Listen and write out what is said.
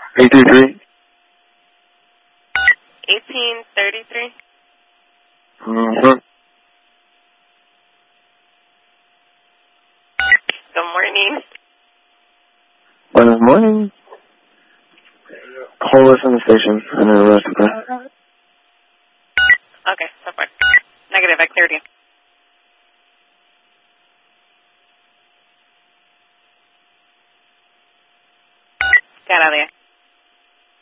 833? 1833. Mm-hmm. Good morning. Buenos morning. Hold us in the station and then arrest her. Okay, so far. Negative, I cleared you. Get out of there.